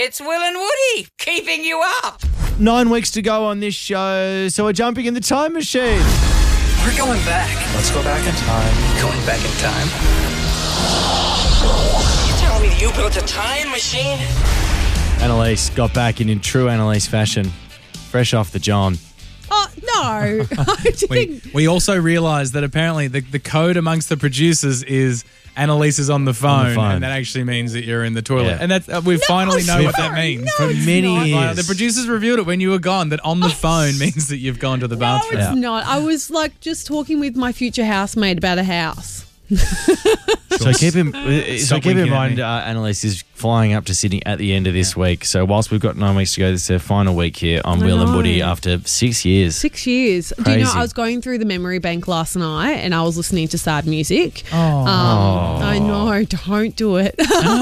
It's Will and Woody keeping you up. 9 weeks to go on this show, so we're jumping in the time machine. We're going back. Let's go back in time. Going back in time. You tell me you built a time machine? Annalise got back in true Annalise fashion, fresh off the John. Oh, no. I didn't. We also realised that apparently the code amongst the producers is Annalise is on the phone, and that actually means that you're in the toilet. Yeah. And that's we finally know what that means. No, For it's many not. years. The producers revealed it when you were gone, that on the phone means that you've gone to the No, bathroom. it's not. I was like just talking with my future housemate about a house. So keep in winking at mind, me. Annalise is flying up to Sydney at the end of this week. So whilst we've got 9 weeks to go, this is their final week here on I Will and know. Woody after 6 years. 6 years. Do you know, Crazy. I was going through the memory bank last night and I was listening to sad music. Oh. I know, don't do it.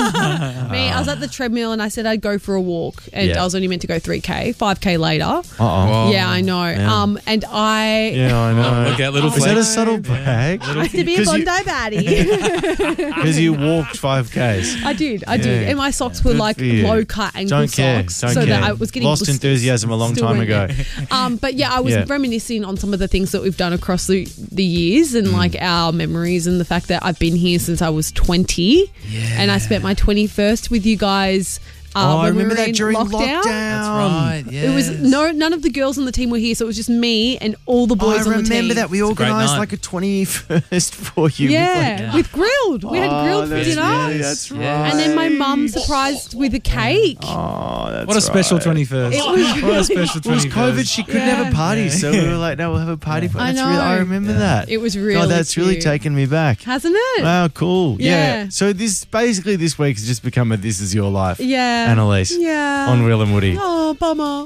I was at the treadmill and I said I'd go for a walk and Yeah. I was only meant to go 3K, 5K later. Uh-oh. Yeah, I know. Yeah. And I... Yeah, I know. Look out, little Is that a flex. subtle brag? I used to be a Bondi baddie. Because you walked 5Ks. I did. And my socks were like for you. low cut ankle Don't care. socks. Don't so care. that I was getting Lost blisters. enthusiasm a long Still time went ago. there. But yeah, I was Yeah. reminiscing on some of the things that we've done across the years and like our memories and the fact that I've been here since I was 20 and I spent my 21st with you guys. I when we remember were that in during lockdown. That's right. It was none of the girls on the team were here, so it was just me and all the boys on the team. I remember that we a great organised night. like a 21st for you. Yeah, with grilled. We had grilled for dinner. That's right. And then my mum surprised with a cake. Oh, that's What a special right. 21st. It was What a special 21st. It was COVID. She couldn't have a party, so we were like, "No, we'll have a party." For I that's know. Really, I remember that. It was really God, that's really cute. taken me back. Hasn't it? Wow, cool. Yeah. So this week has just become a "This Is Your Life." Yeah. Annalise. Yeah. On Will and Woody. Oh, bummer.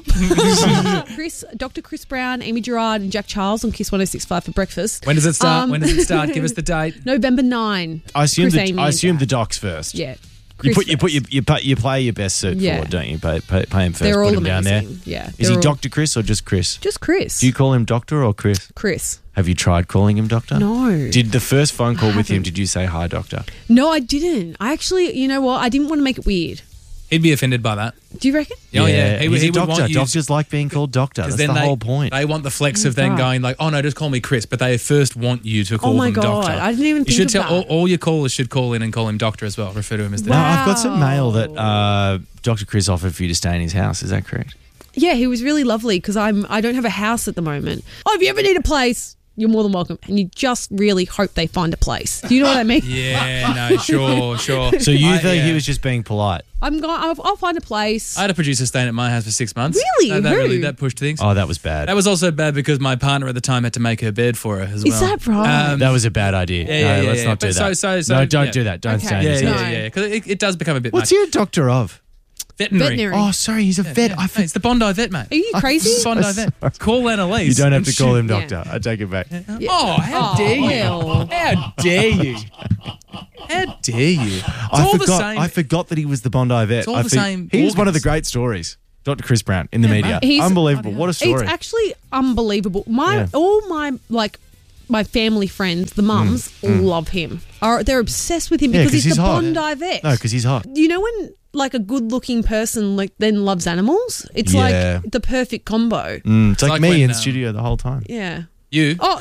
Dr. Chris Brown, Amy Gerard, and Jack Charles on Kiss 106.5 for breakfast. When does it start? When does it start? Give us the date. November 9. I assume Chris, Amy, I and assume the Jack. docs first. Yeah. You Chris you play your best suit Yeah. forward, don't you? Pay him first. They're put all him down there. amazing. Yeah. Is they're he all- Dr. Chris or just Chris? Just Chris. Do you call him Doctor or Chris? Chris. Have you tried calling him Doctor? No. Did the first phone call with him, haven't. did you say hi, Doctor? No, I didn't. I actually, you know what? I didn't want to make it weird. He'd be offended by that. Do you reckon? Oh, yeah. He's a would doctor. want you. Doctors like being called Doctor. That's the whole point. They want the flex of then Right. going like, oh no, just call me Chris. But they first want you to call Oh my them God, Doctor. I didn't even You think should of tell that. all your callers should call in and call him Doctor as well. Refer to him as the No, Wow. I've got some mail that Dr. Chris offered for you to stay in his house. Is that correct? Yeah, he was really lovely because I don't have a house at the moment. Oh, if you ever need a place, you're more than welcome. And you just really hope they find a place. Do you know what I mean? Yeah, no, sure. So you think yeah. he was just being polite? I'll find a place. I had a producer staying at my house for 6 months. Really? Who? That pushed things. Oh, that was bad. That was also bad because my partner at the time had to make her bed for her as well. Is that right? That was a bad idea. Yeah, Let's not do but that. so- No, don't yeah. do that. Don't Okay. stay in Yeah, his yeah, house. No. yeah. Because it does become a bit What's much. he a doctor of? Veterinary. Oh, sorry, he's a vet. I Mate, it's the Bondi vet, mate. Are you crazy? Bondi vet. Call Annalise. You don't have and to call him Yeah. doctor. I take it back. Oh, how dare you? Will. How dare you? How dare you? It's all the same. I forgot that he was the Bondi vet. It's all the same He was one of the organs. great stories. Dr. Chris Brown in the media. He's- Unbelievable. What a story. It's actually unbelievable. Yeah. All my family friends, the mums, love him. They're obsessed with him Yeah, because 'cause he's he's the hot. Bondi vet. No, because he's hot. You know when like a good-looking person then loves animals? It's Yeah. like the perfect combo. It's like me when, in studio the whole time. Yeah. You. Oh,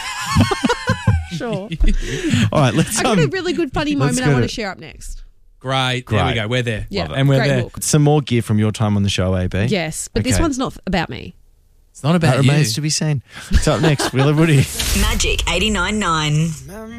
sure. All right, let's I got a really good funny let's moment go I want to- to share up next. Great. There we Great. go. We're there. Yeah, And we're great there. book. some more gear from your time on the show, AB. Yes, but this Okay. one's not about me. It's not That about you. remains to be seen. What's up next? Will and Woody. Magic 89.9.